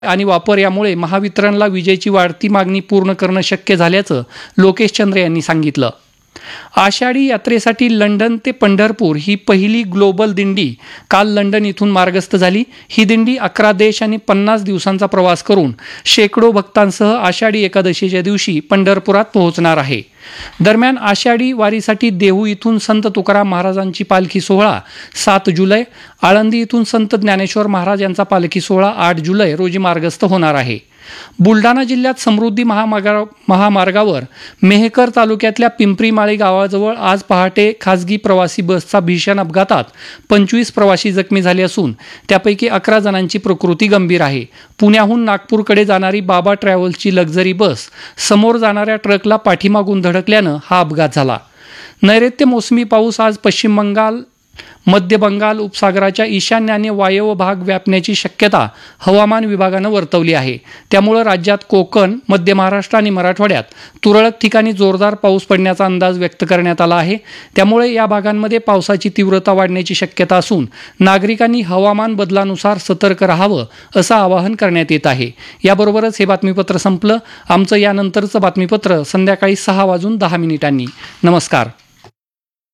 आणि वापर यामुळे महावितरणला विजेची वाढती मागणी पूर्ण करणं शक्य झाल्याचं लोकेश चंद्र यांनी सांगितलं. आषाढी यात्रेसाठी लंडन ते पंढरपूर ही पहिली ग्लोबल दिंडी काल लंडन इथून मार्गस्थ झाली. ही दिंडी 11 देश आणि 50 दिवसांचा प्रवास करून शेकडो भक्तांसह आषाढी एकादशीच्या दिवशी पंढरपुरात पोहोचणार आहे. दरम्यान आषाढी वारीसाठी देहू इथून संत तुकाराम महाराजांची पालखी सोहळा 7 जुलै, आळंदी इथून संत ज्ञानेश्वर महाराज यांचा पालखी सोहळा 8 जुलै रोजी मार्गस्थ होणार आहे. बुलढाणा जिल्ह्यात समृद्धी महामार्गावर मेहकर तालुक्यातल्या पिंपरी माळी गावाजवळ आज पहाटे खासगी प्रवासी बसचा भीषण अपघातात 25 प्रवासी जखमी झाले असून त्यापैकी 11 जणांची प्रकृती गंभीर आहे. पुण्याहून नागपूरकडे जाणारी बाबा ट्रॅव्हल्सची लक्झरी बस समोर जाणाऱ्या ट्रकला पाठीमागून धडकल्यानं हा अपघात झाला. नैऋत्य मोसमी पाऊस आज पश्चिम बंगाल, मध्य बंगाल उपसागराच्या ईशान्याने वायव्य भाग व्यापण्याची शक्यता हवामान विभागानं वर्तवली आहे. त्यामुळे राज्यात कोकण, मध्य महाराष्ट्र आणि मराठवाड्यात तुरळक ठिकाणी जोरदार पाऊस पडण्याचा अंदाज व्यक्त करण्यात आला आहे. त्यामुळे या भागांमध्ये पावसाची तीव्रता वाढण्याची शक्यता असून नागरिकांनी हवामान बदलानुसार सतर्क राहावं असं आवाहन करण्यात येत आहे. याबरोबरच हे बातमीपत्र संपलं. आमचं यानंतरचं बातमीपत्र संध्याकाळी 6:10 नमस्कार.